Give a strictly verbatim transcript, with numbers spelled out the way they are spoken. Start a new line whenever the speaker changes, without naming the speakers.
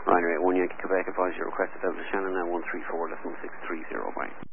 Ryanair one Yankee Quebec advise your requested out of Shannon now one three four decimal six three zero, bye.